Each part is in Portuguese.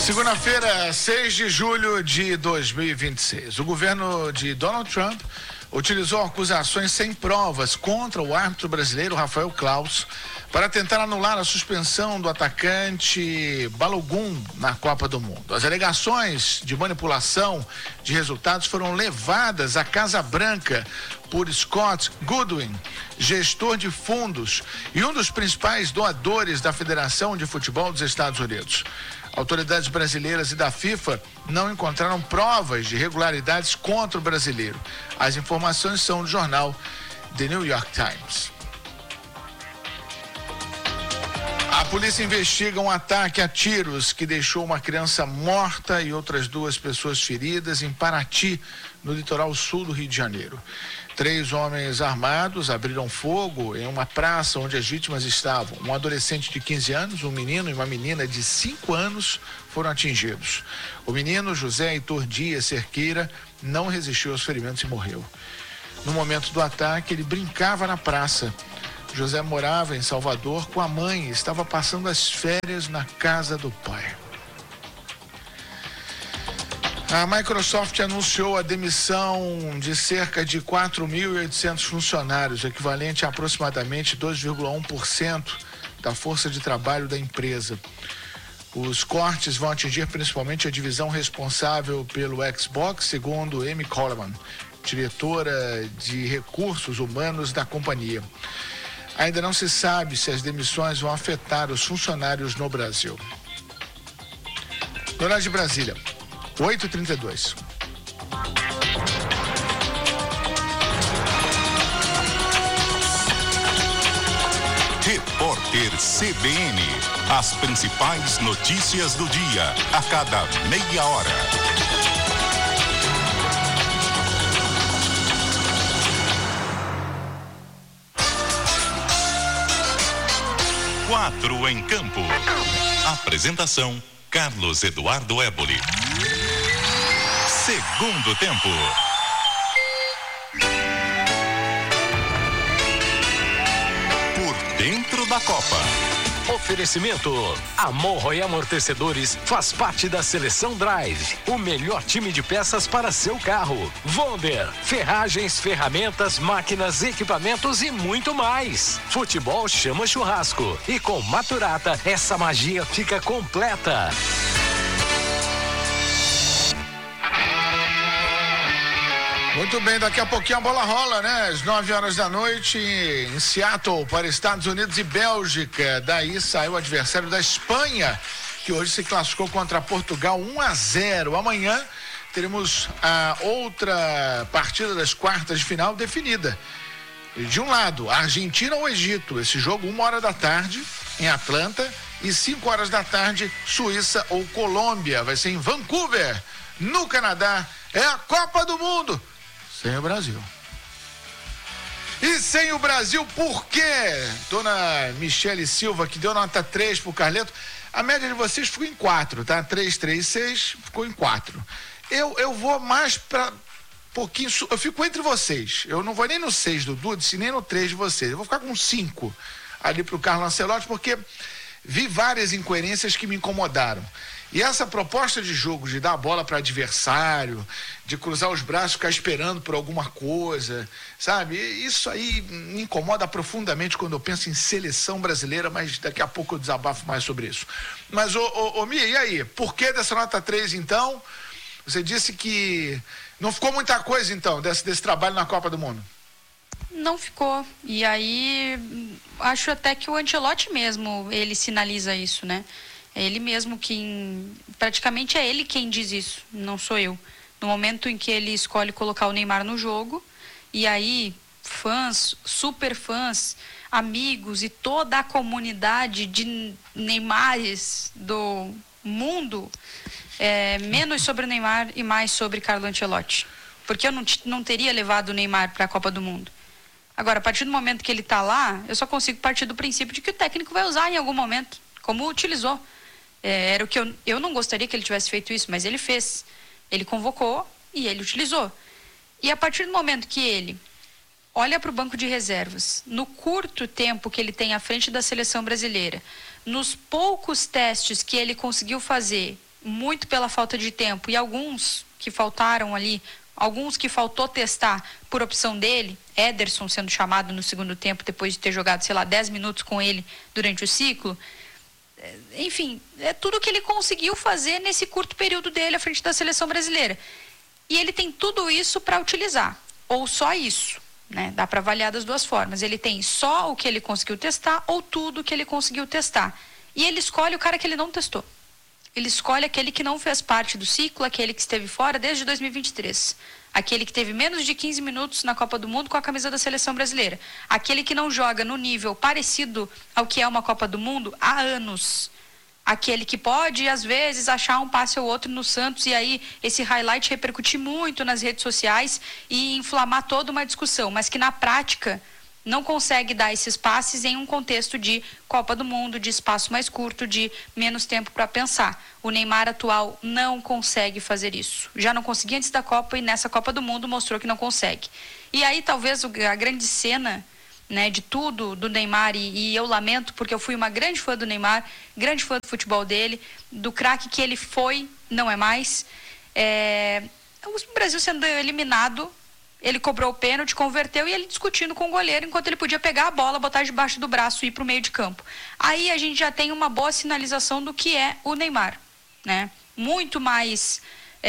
Segunda-feira, 6 de julho de 2026. O governo de Donald Trump utilizou acusações sem provas contra o árbitro brasileiro Rafael Claus para tentar anular a suspensão do atacante Balogun na Copa do Mundo. As alegações de manipulação de resultados foram levadas à Casa Branca por Scott Goodwin, gestor de fundos e um dos principais doadores da Federação de Futebol dos Estados Unidos. Autoridades brasileiras e da FIFA não encontraram provas de irregularidades contra o brasileiro. As informações são do jornal The New York Times. A polícia investiga um ataque a tiros que deixou uma criança morta e outras 2 pessoas feridas em Paraty, no litoral sul do Rio de Janeiro. 3 homens armados abriram fogo em uma praça onde as vítimas estavam. Um adolescente de 15 anos, um menino e uma menina de 5 anos foram atingidos. O menino, José Heitor Dias Cerqueira, não resistiu aos ferimentos e morreu. No momento do ataque, ele brincava na praça. José morava em Salvador com a mãe e estava passando as férias na casa do pai. A Microsoft anunciou a demissão de cerca de 4.800 funcionários, equivalente a aproximadamente 2,1% da força de trabalho da empresa. Os cortes vão atingir principalmente a divisão responsável pelo Xbox, segundo Amy Coleman, diretora de recursos humanos da companhia. Ainda não se sabe se as demissões vão afetar os funcionários no Brasil. Horário de Brasília, 8h32. Repórter CBN. As principais notícias do dia, a cada meia hora. Quatro em campo. Apresentação: Carlos Eduardo Éboli. Segundo tempo. Por dentro da Copa. Oferecimento: Amorro e Amortecedores faz parte da Seleção Drive, o melhor time de peças para seu carro. Wonder, ferragens, ferramentas, máquinas, equipamentos e muito mais. Futebol chama churrasco e com Maturata essa magia fica completa. Muito bem, daqui a pouquinho a bola rola, né? Às 9h da noite em Seattle para Estados Unidos e Bélgica. Daí saiu o adversário da Espanha, que hoje se classificou contra Portugal 1-0. Amanhã teremos a outra partida das quartas de final definida. De um lado, Argentina ou Egito. Esse jogo 1h em Atlanta e 5h, Suíça ou Colômbia. Vai ser em Vancouver, no Canadá. É a Copa do Mundo. Sem o Brasil. E sem o Brasil, por quê? Dona Michele Silva, que deu nota 3 pro Carleto. A média de vocês ficou em 4, tá? 3, 3, 6, ficou em 4. Eu vou mais pra pouquinho, eu fico entre vocês. Eu não vou nem no 6 do Dudes, nem no 3 de vocês. Eu vou ficar com 5 ali pro Carlos Ancelotti, porque vi várias incoerências que me incomodaram. E essa proposta de jogo, de dar a bola para adversário, de cruzar os braços, ficar esperando por alguma coisa, sabe? Isso aí me incomoda profundamente quando eu penso em seleção brasileira, mas daqui a pouco eu desabafo mais sobre isso. Mas, ô Mia, e aí? Por que dessa nota 3, então? Você disse que não ficou muita coisa, então, desse trabalho na Copa do Mundo. Não ficou. E aí, acho até que o Ancelotti mesmo, ele sinaliza isso, né? É ele mesmo quem, praticamente é ele quem diz isso, não sou eu. No momento em que ele escolhe colocar o Neymar no jogo, e aí fãs, super fãs, amigos e toda a comunidade de Neymares do mundo, menos sobre o Neymar e mais sobre Carlo Ancelotti. Porque eu não teria levado o Neymar para a Copa do Mundo. Agora, a partir do momento que ele está lá, eu só consigo partir do princípio de que o técnico vai usar em algum momento, como utilizou. Era o que eu não gostaria que ele tivesse feito isso, mas ele fez. Ele convocou e ele utilizou. E a partir do momento que ele olha para o banco de reservas, no curto tempo que ele tem à frente da seleção brasileira, nos poucos testes que ele conseguiu fazer muito pela falta de tempo, e alguns que faltaram ali, alguns que faltou testar por opção dele, Ederson sendo chamado no segundo tempo depois de ter jogado, 10 minutos com ele durante o ciclo. Enfim, é tudo que ele conseguiu fazer nesse curto período dele à frente da seleção brasileira. E ele tem tudo isso para utilizar, ou só isso, né? Dá para avaliar das duas formas. Ele tem só o que ele conseguiu testar ou tudo que ele conseguiu testar. E ele escolhe o cara que ele não testou. Ele escolhe aquele que não fez parte do ciclo, aquele que esteve fora desde 2023. Aquele que teve menos de 15 minutos na Copa do Mundo com a camisa da seleção brasileira. Aquele que não joga no nível parecido ao que é uma Copa do Mundo há anos. Aquele que pode, às vezes, achar um passe ou outro no Santos e aí esse highlight repercutir muito nas redes sociais e inflamar toda uma discussão, mas que na prática não consegue dar esses passes em um contexto de Copa do Mundo, de espaço mais curto, de menos tempo para pensar. O Neymar atual não consegue fazer isso. Já não conseguia antes da Copa e nessa Copa do Mundo mostrou que não consegue. E aí talvez a grande cena, né, de tudo do Neymar, e eu lamento porque eu fui uma grande fã do Neymar, grande fã do futebol dele, do craque que ele foi, não é mais. O Brasil sendo eliminado, ele cobrou o pênalti, converteu e ele discutindo com o goleiro enquanto ele podia pegar a bola, botar debaixo do braço e ir para o meio de campo. Aí a gente já tem uma boa sinalização do que é o Neymar, né? Muito mais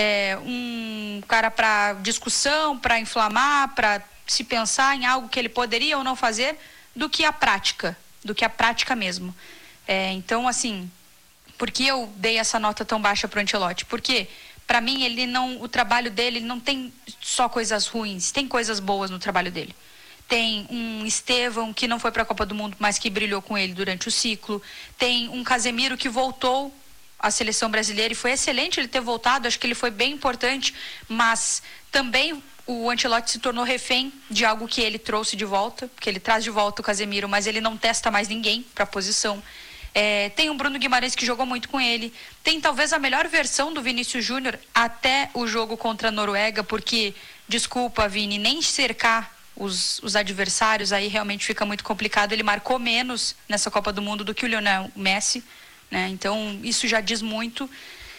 um cara para discussão, para inflamar, para se pensar em algo que ele poderia ou não fazer, do que a prática mesmo. Então, assim, por que eu dei essa nota tão baixa para o Ancelotti? Porque para mim, o trabalho dele não tem só coisas ruins, tem coisas boas no trabalho dele. Tem um Estevão que não foi para a Copa do Mundo, mas que brilhou com ele durante o ciclo. Tem um Casemiro que voltou à seleção brasileira e foi excelente ele ter voltado, acho que ele foi bem importante, mas também o Ancelotti se tornou refém de algo que ele trouxe de volta, porque ele traz de volta o Casemiro, mas ele não testa mais ninguém para a posição. Tem o Bruno Guimarães que jogou muito com ele. Tem talvez a melhor versão do Vinícius Júnior até o jogo contra a Noruega, porque, desculpa, Vini, nem cercar os adversários aí realmente fica muito complicado. Ele marcou menos nessa Copa do Mundo do que o Lionel Messi, né? Então isso já diz muito.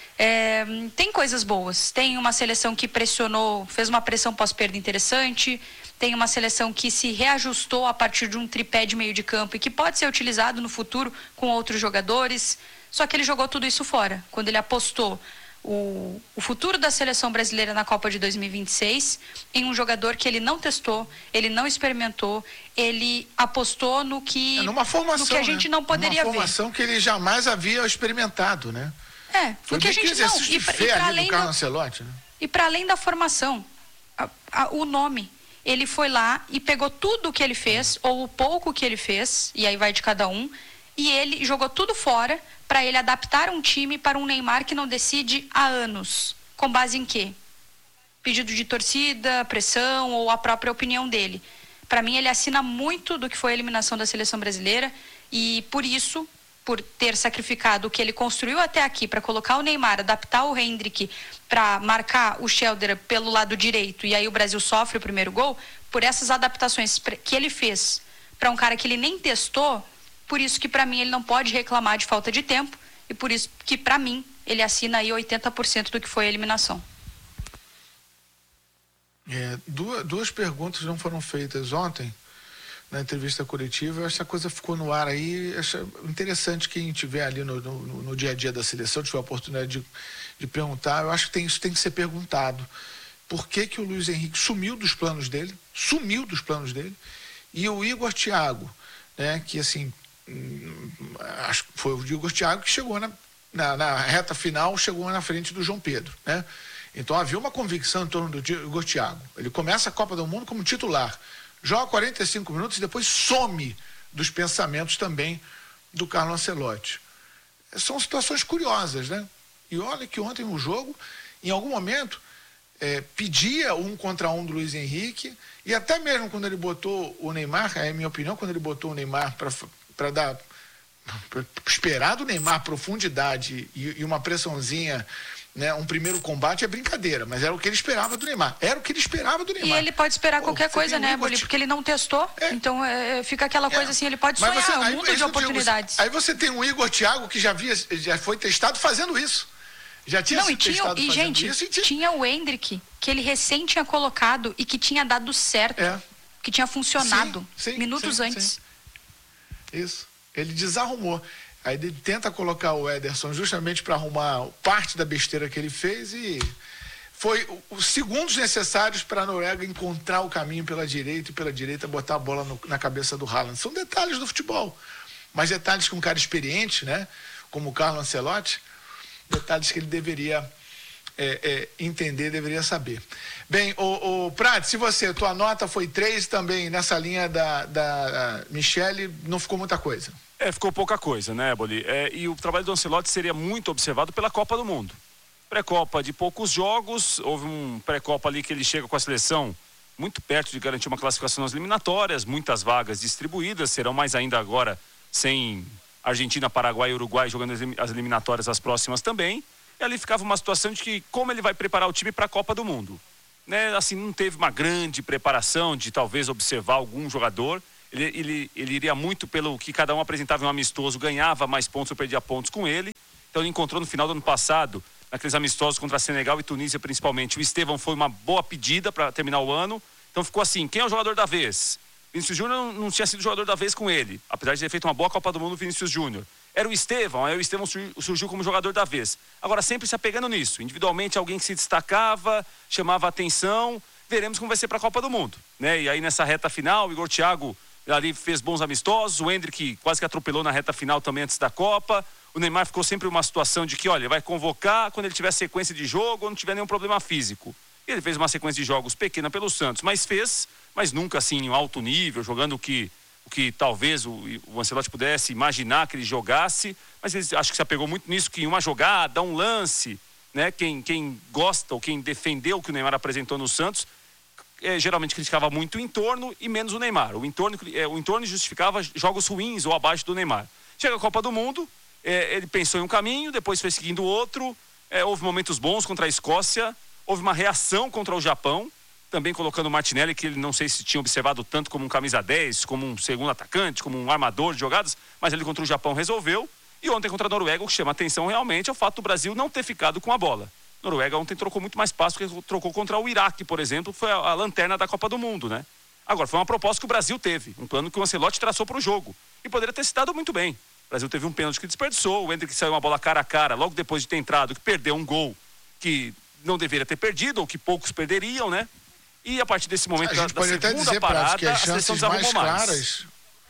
Tem coisas boas. Tem uma seleção que pressionou, fez uma pressão pós-perda interessante. Tem uma seleção que se reajustou a partir de um tripé de meio de campo e que pode ser utilizado no futuro com outros jogadores. Só que ele jogou tudo isso fora. Quando ele apostou o futuro da seleção brasileira na Copa de 2026 em um jogador que ele não testou, ele não experimentou, ele apostou no que, numa formação, no que a gente não poderia ver. Uma formação que ele jamais havia experimentado, né? Foi que a gente não. E para além do Carlo Ancelotti, né? E para além da formação, o nome. Ele foi lá e pegou tudo o que ele fez, ou o pouco que ele fez, e aí vai de cada um, e ele jogou tudo fora para ele adaptar um time para um Neymar que não decide há anos. Com base em quê? Pedido de torcida, pressão ou a própria opinião dele. Para mim, ele assina muito do que foi a eliminação da seleção brasileira e, por isso, por ter sacrificado o que ele construiu até aqui para colocar o Neymar, adaptar o Hendrick para marcar o Schelder pelo lado direito e aí o Brasil sofre o primeiro gol, por essas adaptações que ele fez para um cara que ele nem testou, por isso que para mim ele não pode reclamar de falta de tempo e por isso que para mim ele assina aí 80% do que foi a eliminação. Duas perguntas não foram feitas ontem na entrevista coletiva. Essa coisa ficou no ar aí. Acho interessante quem estiver ali no dia a dia da seleção, tiver a oportunidade de perguntar. Eu acho que isso tem que ser perguntado. Por que o Luiz Henrique sumiu dos planos dele, e o Igor Thiago, né, que assim, acho que foi o Igor Thiago que chegou na reta final, chegou na frente do João Pedro, né? Então havia uma convicção em torno do Igor Thiago. Ele começa a Copa do Mundo como titular, joga 45 minutos e depois some dos pensamentos também do Carlo Ancelotti. São situações curiosas, né? E olha que ontem no jogo, em algum momento, pedia 1 contra 1 do Luiz Henrique, e até mesmo quando ele botou o Neymar, é a minha opinião, quando ele botou o Neymar para esperar do Neymar profundidade e uma pressãozinha, né, um primeiro combate é brincadeira, mas era o que ele esperava do Neymar. E ele pode esperar qualquer coisa, né, Boli? Porque ele não testou, então fica aquela coisa assim, ele pode sonhar, é um mundo de oportunidades. Aí você tem um Igor Thiago que já foi testado fazendo isso. Já tinha Não, e gente, isso, tinha o Endrick, que ele recém tinha colocado e que tinha dado certo, que tinha funcionado minutos antes. Isso. Ele desarrumou. Aí ele tenta colocar o Ederson justamente para arrumar parte da besteira que ele fez e foi os segundos necessários para a Noruega encontrar o caminho pela direita e pela direita botar a bola na cabeça do Haaland. São detalhes do futebol, mas detalhes que um cara experiente, né, como o Carlo Ancelotti, detalhes que ele deveria entender, deveria saber. Bem, o Prat, se tua nota foi 3 também nessa linha da Michele, não ficou muita coisa. Ficou pouca coisa, né, Boli? E o trabalho do Ancelotti seria muito observado pela Copa do Mundo. Pré-Copa de poucos jogos, houve um pré-Copa ali que ele chega com a seleção muito perto de garantir uma classificação nas eliminatórias, muitas vagas distribuídas, serão mais ainda agora sem Argentina, Paraguai e Uruguai jogando as eliminatórias as próximas também. E ali ficava uma situação de que como ele vai preparar o time para a Copa do Mundo. Né? Assim, não teve uma grande preparação de talvez observar algum jogador. Ele iria muito pelo que cada um apresentava em um amistoso, ganhava mais pontos ou perdia pontos com ele. Então ele encontrou no final do ano passado, naqueles amistosos contra Senegal e Tunísia principalmente, o Estevão foi uma boa pedida para terminar o ano. Então ficou assim, quem é o jogador da vez? Vinícius Júnior não tinha sido jogador da vez com ele, apesar de ter feito uma boa Copa do Mundo, Vinícius Júnior. Era o Estevão, aí o Estevão surgiu como jogador da vez. Agora sempre se apegando nisso, individualmente alguém que se destacava, chamava a atenção, veremos como vai ser para a Copa do Mundo, né? E aí nessa reta final, o Igor Thiago ali fez bons amistosos, o Endrick quase que atropelou na reta final também antes da Copa, o Neymar ficou sempre uma situação de que, olha, vai convocar quando ele tiver sequência de jogo ou não tiver nenhum problema físico. E ele fez uma sequência de jogos pequena pelo Santos, mas nunca assim em alto nível, jogando o que talvez o Ancelotti pudesse imaginar que ele jogasse, mas ele acho que se apegou muito nisso, que uma jogada, um lance, né? Quem gosta ou quem defendeu o que o Neymar apresentou no Santos, geralmente criticava muito o entorno e menos o Neymar. O entorno justificava jogos ruins ou abaixo do Neymar. Chega a Copa do Mundo, ele pensou em um caminho, depois foi seguindo outro, houve momentos bons contra a Escócia, houve uma reação contra o Japão, também colocando o Martinelli, que ele não sei se tinha observado tanto como um camisa 10, como um segundo atacante, como um armador de jogadas, mas ele contra o Japão resolveu. E ontem contra a Noruega, o que chama atenção realmente é o fato do Brasil não ter ficado com a bola. A Noruega ontem trocou muito mais passos que trocou contra o Iraque, por exemplo, que foi a lanterna da Copa do Mundo, né? Agora, foi uma proposta que o Brasil teve, um plano que o Ancelotti traçou para o jogo. E poderia ter se dado muito bem. O Brasil teve um pênalti que desperdiçou, o Endrick saiu uma bola cara a cara, logo depois de ter entrado, que perdeu um gol que não deveria ter perdido, ou que poucos perderiam, né? E a partir desse momento da segunda parada, a seleção desarrumou mais.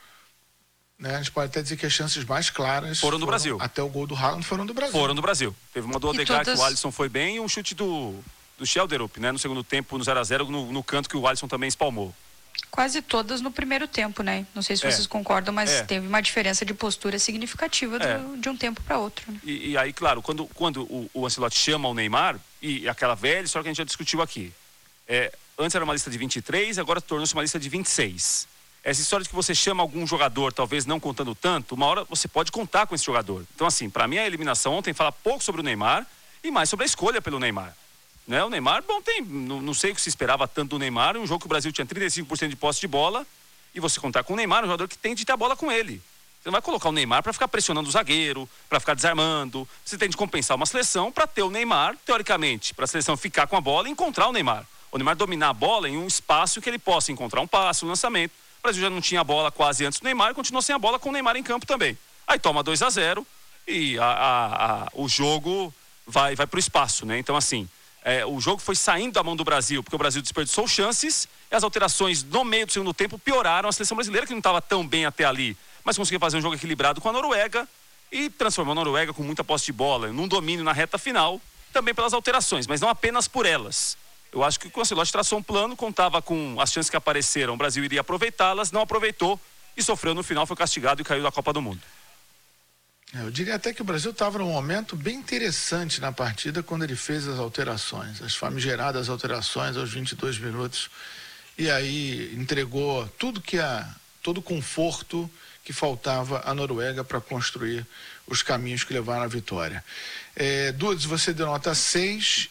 Né? A gente pode até dizer que as chances mais claras foram do Brasil. Até o gol do Haaland foram do Brasil. Foram do Brasil. Teve uma do Odegaard que o Alisson foi bem e um chute do Schelderup, né? No segundo tempo, no 0-0, no canto que o Alisson também espalmou. Quase todas no primeiro tempo, né? Não sei se vocês concordam, mas teve uma diferença de postura significativa de um tempo para outro. Né? E aí, claro, quando o Ancelotti chama o Neymar, e aquela velha história que a gente já discutiu aqui, antes era uma lista de 23, agora tornou-se uma lista de 26. Essa história de que você chama algum jogador, talvez não contando tanto, uma hora você pode contar com esse jogador. Então, assim, para mim a eliminação ontem fala pouco sobre o Neymar e mais sobre a escolha pelo Neymar. Né? O Neymar, não sei o que se esperava tanto do Neymar, um jogo que o Brasil tinha 35% de posse de bola, e você contar com o Neymar, um jogador que tem de ter a bola com ele. Você não vai colocar o Neymar para ficar pressionando o zagueiro, para ficar desarmando. Você tem de compensar uma seleção para ter o Neymar, teoricamente, para a seleção ficar com a bola e encontrar o Neymar. O Neymar dominar a bola em um espaço que ele possa encontrar um passe, um lançamento. O Brasil já não tinha a bola quase antes do Neymar e continuou sem a bola com o Neymar em campo também. Aí toma 2-0 e o jogo vai para o espaço, né? Então, assim, o jogo foi saindo da mão do Brasil, porque o Brasil desperdiçou chances e as alterações no meio do segundo tempo pioraram a seleção brasileira, que não estava tão bem até ali, mas conseguiu fazer um jogo equilibrado com a Noruega e transformou a Noruega com muita posse de bola, num domínio na reta final, também pelas alterações, mas não apenas por elas. Eu acho que o Ancelotti traçou um plano, contava com as chances que apareceram, o Brasil iria aproveitá-las, não aproveitou e sofreu no final, foi castigado e caiu da Copa do Mundo. Eu diria até que o Brasil estava num momento bem interessante na partida quando ele fez as alterações, as famigeradas alterações aos 22 minutos, e aí entregou todo o conforto que faltava à Noruega para construir os caminhos que levaram à vitória. Dudes, você deu nota 6,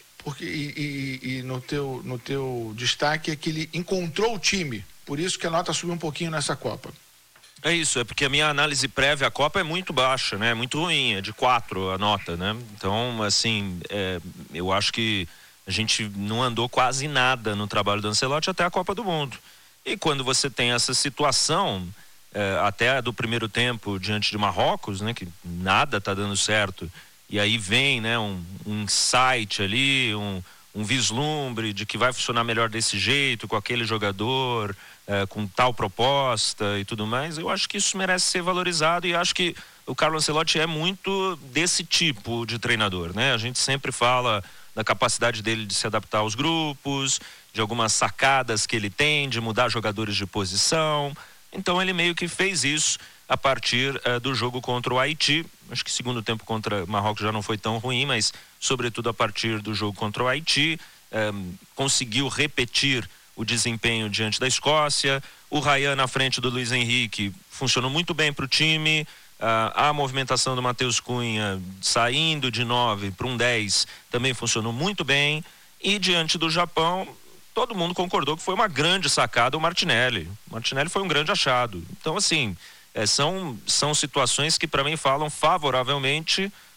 e no teu destaque é que ele encontrou o time, por isso que a nota subiu um pouquinho nessa Copa. É isso, é porque a minha análise prévia à Copa é muito baixa, né? Muito ruim, é de 4 a nota, né? Então, assim, eu acho que a gente não andou quase nada no trabalho do Ancelotti até a Copa do Mundo. E quando você tem essa situação, até do primeiro tempo diante de Marrocos, né? Que nada tá dando certo. E aí vem, né? Um insight ali, um vislumbre de que vai funcionar melhor desse jeito, com aquele jogador, com tal proposta e tudo mais. Eu acho que isso merece ser valorizado e acho que o Carlo Ancelotti é muito desse tipo de treinador, né? A gente sempre fala da capacidade dele de se adaptar aos grupos, de algumas sacadas que ele tem, de mudar jogadores de posição. Então ele meio que fez isso a partir do jogo contra o Haiti. Acho que segundo tempo contra Marrocos já não foi tão ruim, mas sobretudo a partir do jogo contra o Haiti, conseguiu repetir o desempenho diante da Escócia. O Ryan na frente do Luiz Henrique funcionou muito bem para o time. A movimentação do Matheus Cunha saindo de 9 para um 10 também funcionou muito bem. E diante do Japão, todo mundo concordou que foi uma grande sacada o Martinelli. O Martinelli foi um grande achado. Então, assim, são situações que para mim falam favoravelmente